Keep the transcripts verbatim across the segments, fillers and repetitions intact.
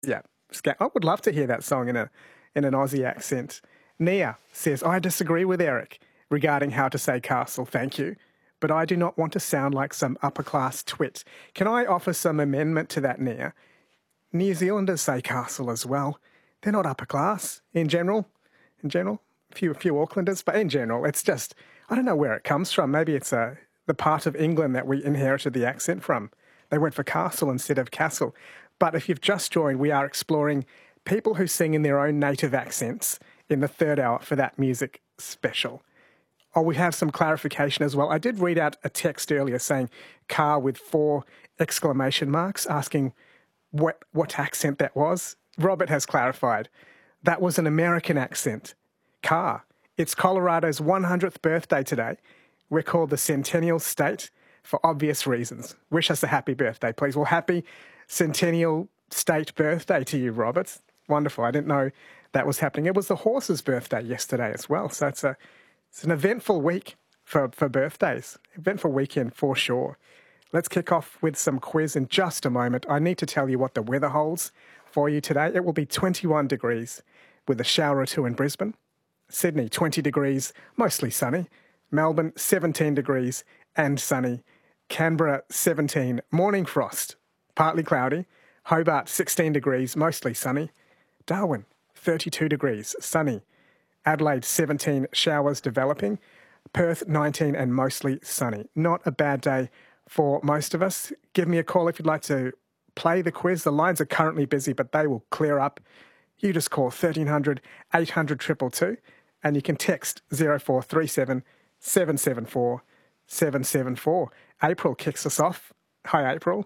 Yeah, Sca- I would love to hear that song in a in an Aussie accent. Nia says, I disagree with Eric regarding how to say castle, thank you, but I do not want to sound like some upper-class twit. Can I offer some amendment to that, Nia? New Zealanders say castle as well. They're not upper class in general. In general, a few, a few Aucklanders, but in general, it's just, I don't know where it comes from. Maybe it's a, the part of England that we inherited the accent from. They went for castle instead of castle. But if you've just joined, we are exploring people who sing in their own native accents in the third hour for that music special. Oh, we have some clarification as well. I did read out a text earlier saying car with four exclamation marks, asking what what accent that was. Robert has clarified. That was an American accent. Car. It's Colorado's one hundredth birthday today. We're called the Centennial State for obvious reasons. Wish us a happy birthday, please. Well, happy Centennial State birthday to you, Robert. Wonderful. I didn't know that was happening. It was the horse's birthday yesterday as well. So it's a it's an eventful week for, for birthdays. Eventful weekend for sure. Let's kick off with some quiz in just a moment. I need to tell you what the weather holds for you today. It will be twenty-one degrees with a shower or two in Brisbane. Sydney, twenty degrees, mostly sunny. Melbourne, seventeen degrees and sunny. Canberra, seventeen, morning frost, partly cloudy. Hobart, sixteen degrees, mostly sunny. Darwin, thirty-two degrees, sunny. Adelaide, seventeen, showers developing. Perth, nineteen and mostly sunny. Not a bad day for most of us. Give me a call if you'd like to play the quiz. The lines are currently busy, but they will clear up. You just call thirteen hundred, eight hundred, two two two, and you can text zero four three seven, seven seven four, seven seven four. April kicks us off. Hi, April.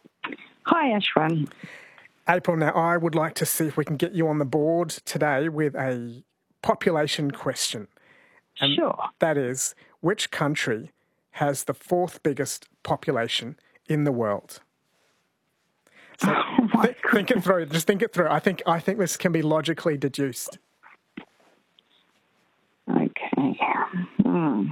Hi, Ashwin. April, now I would like to see if we can get you on the board today with a population question. And sure. That is, which country has the fourth biggest population in the world? So oh th- think it through. Just think it through. I think I think this can be logically deduced. Okay. Hmm.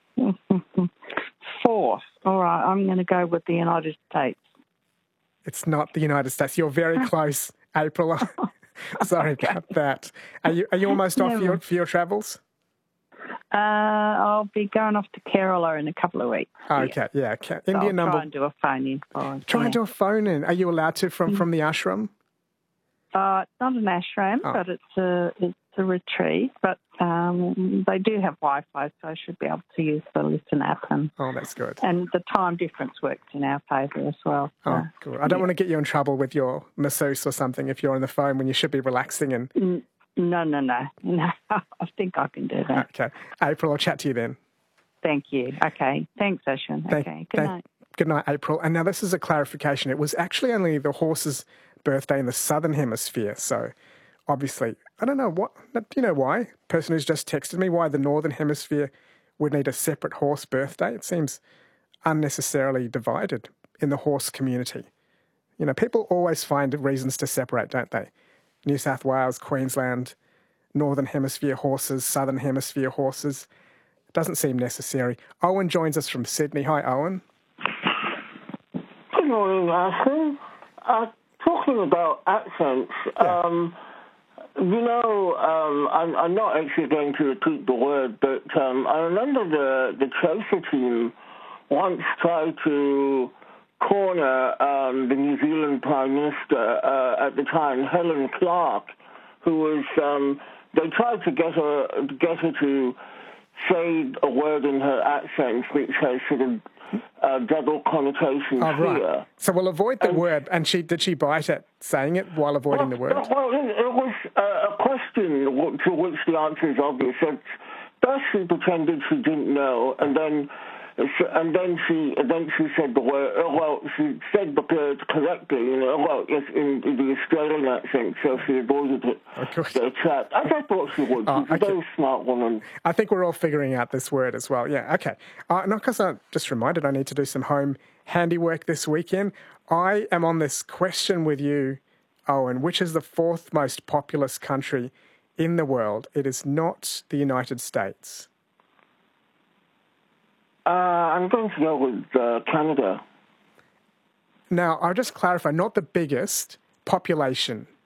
Fourth. All right. I'm going to go with the United States. It's not the United States. You're very close, April. Sorry okay. about that. Are you are you almost off for your, for your travels? Uh, I'll be going off to Kerala in a couple of weeks. Okay, yeah. yeah. So India I'll number. try and do a phone in. For try yeah. and do a phone in. Are you allowed to from, from the ashram? Uh, it's not an ashram, oh. but it's a it's a retreat. But um, they do have Wi-Fi, so I should be able to use the Listen app. And, oh, that's good. And the time difference works in our favour as well. So, oh, good. I don't yeah. want to get you in trouble with your masseuse or something if you're on the phone when you should be relaxing and. Mm. No, no, no. No, I think I can do that. Okay. April, I'll chat to you then. Thank you. Okay. Thanks, Ashwin. Thank, okay. Good thank, night. Good night, April. And now this is a clarification. It was actually only the horse's birthday in the southern hemisphere. So obviously, I don't know what, do you know why? Person who's just texted me why the northern hemisphere would need a separate horse birthday. It seems unnecessarily divided in the horse community. You know, people always find reasons to separate, don't they? New South Wales, Queensland, Northern Hemisphere horses, Southern Hemisphere horses. It doesn't seem necessary. Owen joins us from Sydney. Hi, Owen. Good morning, Ashwin. Uh, talking about accents, Yeah. um, you know, um, I'm, I'm not actually going to repeat the word, but um, I remember the, the Chaser team once tried to corner um, the New Zealand Prime Minister uh, at the time, Helen Clark, who was, um, they tried to get her, get her to say a word in her accent which has sort of uh, double connotations Oh, right. here. So we'll avoid the And- word. And she did she bite at saying it while avoiding the word? Well, well, it, it was uh, a question w- to which the answer is obvious. That first she pretended she didn't know, and then and then she then she said the word. Uh, well, she said the word correctly, you know. Well, yes, in, in the Australian accent, so she avoided it. Of course. The trap. I just thought she would. Oh, She's a okay. very smart woman. I think we're all figuring out this word as well. Yeah, okay. Uh, not because I just reminded I need to do some home handiwork this weekend. I am on this question with you, Owen, which is the fourth most populous country in the world? It is not the United States. Uh, I'm going to go with uh, Canada. Now, I'll just clarify, not the biggest, population